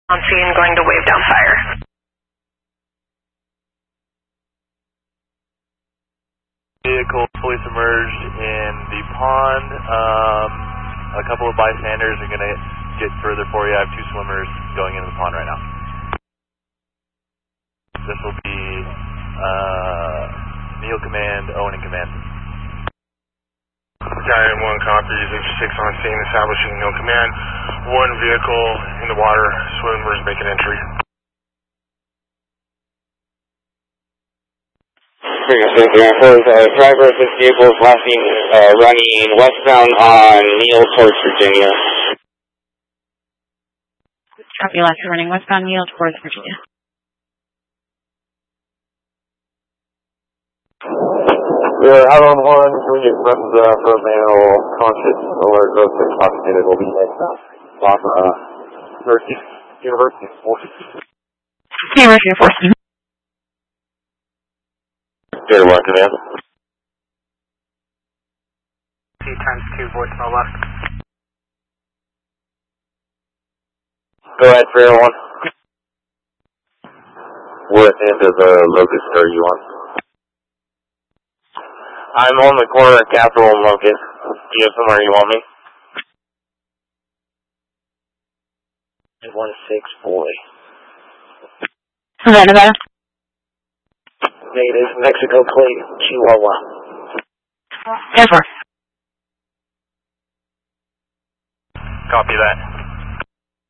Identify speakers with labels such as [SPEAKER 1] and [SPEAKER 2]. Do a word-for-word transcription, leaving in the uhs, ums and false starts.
[SPEAKER 1] On scene, going to wave down fire.
[SPEAKER 2] Vehicle fully submerged in the pond. Um, a couple of bystanders are going to get further for you. I have two swimmers going into the pond right now. This will be uh, Neil Command, Owen in Command.
[SPEAKER 3] Giant one copies, H six on scene, establishing no command. One vehicle in the water, swimmers making entry.
[SPEAKER 4] Uh, driver of this vehicle is lasting, uh, running westbound on Neal towards Virginia.
[SPEAKER 5] Copy, last running westbound Neal towards Virginia.
[SPEAKER 6] We're out on one, we get runs uh, for a manual conscious alert, those six intoxicated will be next uh, off uh, University, University Force.
[SPEAKER 5] University of Force.
[SPEAKER 4] Zero one command.
[SPEAKER 7] T times two, voicemail left.
[SPEAKER 4] Go ahead, three oh one. What end of the Locust are you on? I'm on the corner of Capitol and Locust. Do you have somewhere you want me? one six boy.
[SPEAKER 5] Nevada, Nevada.
[SPEAKER 4] Native Mexico plate, Chihuahua.
[SPEAKER 5] Air Force.
[SPEAKER 2] Copy that.